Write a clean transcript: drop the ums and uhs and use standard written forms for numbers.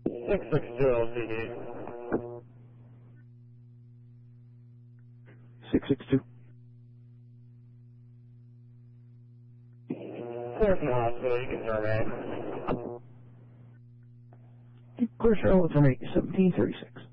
662 LCD. 662. 4th Hospital, you can terminate. Clear Charlotte for me, 1736.